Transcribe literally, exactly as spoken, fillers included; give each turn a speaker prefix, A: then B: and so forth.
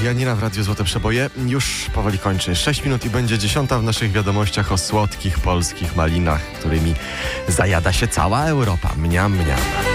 A: Janina w Radiu Złote Przeboje. Już powoli kończy. sześć minut i będzie dziesiąta w naszych wiadomościach o słodkich polskich malinach, którymi zajada się cała Europa. Mniam, mniam.